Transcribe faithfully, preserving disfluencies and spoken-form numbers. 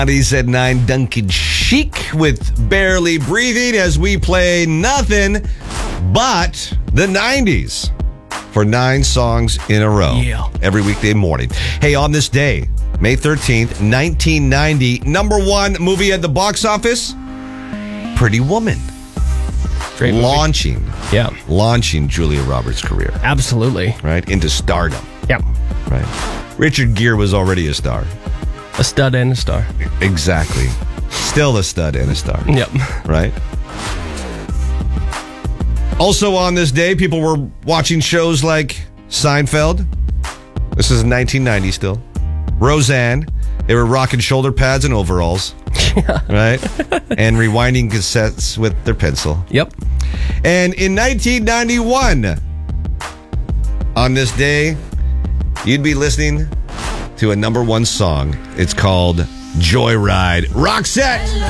Bodies at nine, Duncan Sheik with Barely Breathing as we play nothing but the nineties for nine songs in a row. Yeah. Every weekday morning. Hey, on this day, May thirteenth, nineteen ninety, number one movie at the box office, Pretty Woman. Great movie. Launching. Yeah. Launching Julia Roberts' career. Absolutely. Right? Into stardom. Yeah. Right? Richard Gere was already a star. A stud and a star. Exactly. Still a stud and a star. Yep. Right? Also on this day, people were watching shows like Seinfeld. This is nineteen ninety still. Roseanne. They were rocking shoulder pads and overalls. Yeah. Right? And rewinding cassettes with their pencil. Yep. And in nineteen ninety-one, on this day, you'd be listening to a number one song. It's called Joyride. Roxette!